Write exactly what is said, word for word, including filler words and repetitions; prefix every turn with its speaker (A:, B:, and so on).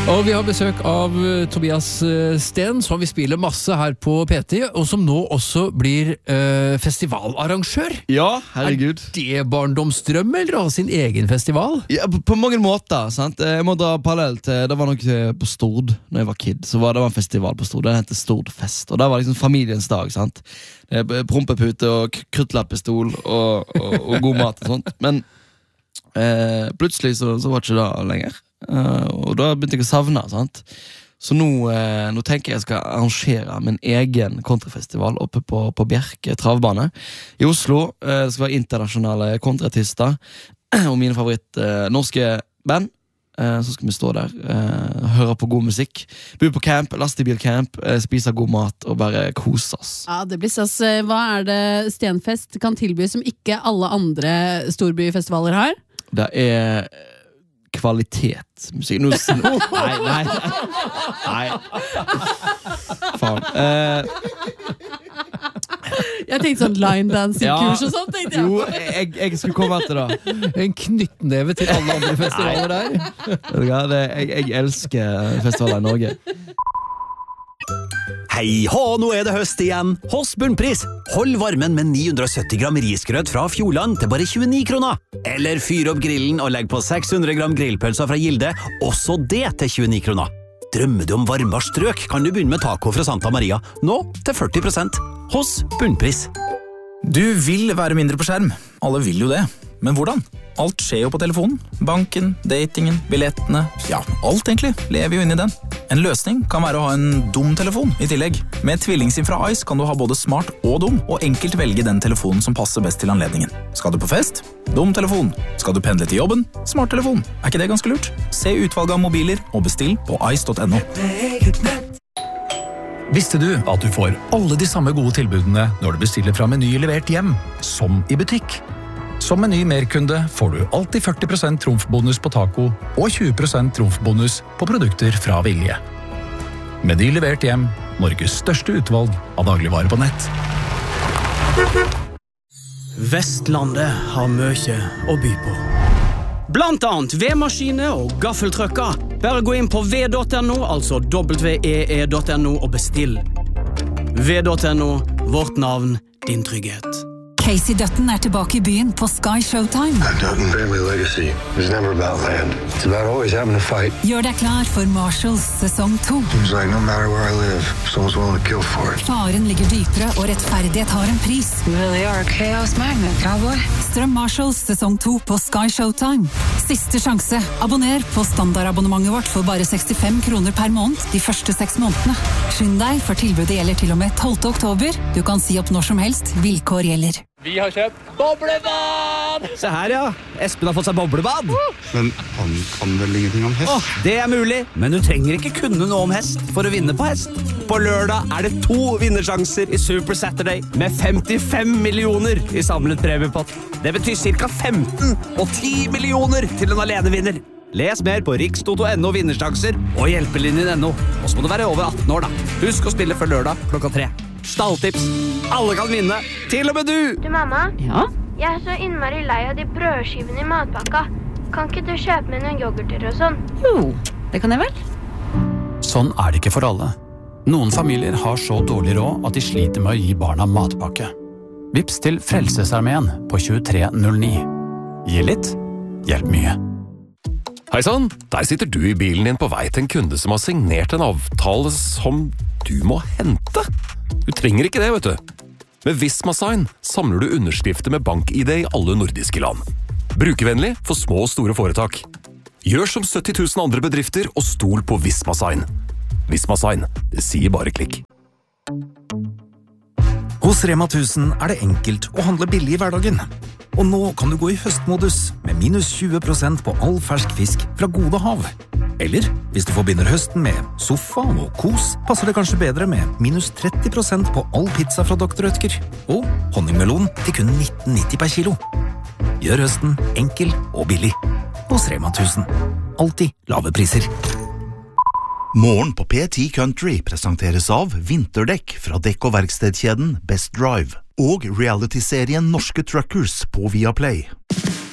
A: Og vi har besøk av Tobias Sten, som vi spiller masse her på P T, og som nå også blir uh, festivalarrangør.
B: Ja, herregud.
A: Er det barndomsdrøm, eller å ha sin egen festival?
B: Ja, på, på mange måter, sant? Jeg må dra parallell til, det var nok på Stord, når jeg var kid, så var det var en festival på Stord, den heter Stordfest, og det var liksom familiens dag, sant? Prompepute og kruttlappestol og, og, og god mat og sånt, men eh, plutselig så, så var det ikke det lenger. Uh, og da begynte jeg å savne, sant? Så nå, uh, nå tenker jeg jeg skal arrangere min egen kontrafestival oppe på, på Bjerke travbane i Oslo. Uh, det skal være internasjonale kontraartister og mine favoritt uh, norske band. Uh, så skal vi stå der, uh, høre på god musikk, bo på camp, lastebilcamp, uh, spise god mat og bare kose oss.
C: Ja, det blir stas. Hva er det Stenfest kan tilby som ikke alle andre storbyfestivaler har?
B: Det er kvalitetsmusikk. Nå sn- Nei, nei. Nei. Faen. Eh,
C: Jeg tenkte sånn line dancing
B: Ja.
C: kurs og sånt, tenkte jeg.
B: jo, jeg, jeg skulle komme etter det.
A: En knyttneve til alle andre festivaler der.
B: Vet du hva? Det, jeg, jeg elsker festivaler i Norge.
D: Hei hå, nå er det høst igjen. Hos Bunnpris. Hold varmen med ni hundre og sytti gram risgrøt fra Fjordland til bare tjueni kroner. Eller fyr opp grillen og legg på seks hundre gram grillpølser fra Gilde, også det til tjueni kroner. Drømmer du om varmere strøk, kan du begynne med taco fra Santa Maria, nå til førti prosent. Hos Bunnpris.
E: Du vil være mindre på skjerm. Alle vil jo det. Men hvordan? Alt skjer jo på telefonen. Banken, datingen, billettene. Ja, alt egentlig lever jo inn i den. En løsning kan være å ha en dum telefon i tillegg. Med tvillingsim fra Ice kan du ha både smart og dum, og enkelt velge den telefonen som passer best til anledningen. Skal du på fest? Dum telefon. Skal du pendle til jobben? Smart telefon. Er ikke det ganske lurt? Se utvalget av mobiler og bestill på ice punktum no.
F: Visste du at du får alle de samme gode tilbudene når du bestiller fra Meny levert hjem, som i butikk? Som Meny Merkunde får du alltid førti prosent trumfbonus på taco og tjue prosent trumfbonus på produkter fra Vilje. Meny levert hjem, Norges største utvalg av dagligvarer på nett.
G: Vestlandet har mye å by på. Blant annet vedmaskiner og gaffeltrøkker. Bare gå inn på v punktum no, altså w e e punktum no og bestill. v punktum no, vårt navn, din trygghet.
H: Casey Dutton er tilbake i byen på Sky Showtime.
I: Dutton family legacy was never about land. It's about always having to fight.
H: Gjør deg klar for Marshalls sesong to.
I: Seems like no matter where I live, someone's willing to kill for it.
H: Faren ligger dypere, og rettferdighet har en pris.
J: You really are a chaos magnet, cowboy.
H: Strøm Marshalls sesong to på Sky Showtime. Siste sjanse. Abonner på standardabonnementet vårt for bare sekstifem kroner per måned de første seks månedene. Skynd deg, for tilbudet gjelder til og med tolvte oktober. Du kan si opp når som helst. Vilkår gjelder.
A: Vi har kjøpt boblebad!
G: Se her, ja. Espen har fått seg boblebad.
I: Men han kan vel ingenting om hest?
G: Åh, det er mulig, men du trenger ikke kunne noe om hest for å vinne på hest. På lørdag er det to vinnersjanser i Super Saturday med femtifem millioner i samlet premiepott. Det betyr cirka femten og ti millioner til en alenevinner. Les mer på rikstoto punktum no vinnersjanser og hjelpelinjen punktum no. Og så må du være over atten år da. Husk å spille før lørdag klokka tre. Stalltips. Alle kan vinne. Til og med du.
K: Du, mamma?
C: Ja?
K: Jeg er så innmari lei av de brødskivene i matpakka. Kan ikke du kjøpe meg noen yoghurter og sånn?
C: Jo, det kan jeg vel.
L: Sånn er det ikke for alle. Noen familier har så dårlig råd at de sliter med å gi barna matpakke. Vips til Frelsesarmeen på tjuetre null ni. Gi litt, hjelp mye.
M: Hei sann, der sitter du i bilen din på vei til en kunde som har signert en avtale som du må hente. Du trenger ikke det, vet du. Med Visma-sign samler du underskrifter med bank-I D i alle nordiske land. Brukervennlig for små og store foretak. Gjør som sytti tusen andre bedrifter og stol på Visma-sign. Visma-sign, det sier bare klikk.
E: Hos Rema tusen er det enkelt å handle billig i hverdagen. Og nå kan du gå i høstmodus med minus tjue prosent på all fersk fisk fra Gode Hav. Eller, hvis du forbinder høsten med sofa og kos, passer det kanskje bedre med minus tretti prosent på all pizza fra doktor Rødtger. Og honningmelon til kun nitten nitti per kilo. Gjør høsten enkel og billig. Hos Rema tusen. Alltid lave priser.
N: Morgen på P ti Country presenteres av vinterdekk fra dekk- og verkstedkjeden Best Drive og reality-serien Norske Truckers på Viaplay.